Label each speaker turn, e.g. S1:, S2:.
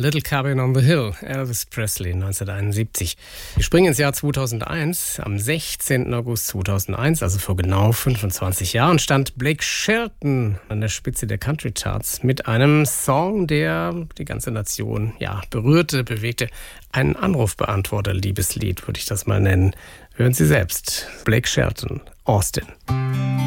S1: Little Cabin on the Hill, Elvis Presley, 1971. Wir springen ins Jahr 2001. Am 16. August 2001, also vor genau 25 Jahren, stand Blake Shelton an der Spitze der Country Charts mit einem Song, der die ganze Nation berührte, bewegte. Ein Anrufbeantworter-Liebeslied, würde ich das mal nennen. Hören Sie selbst. Blake Shelton, Austin.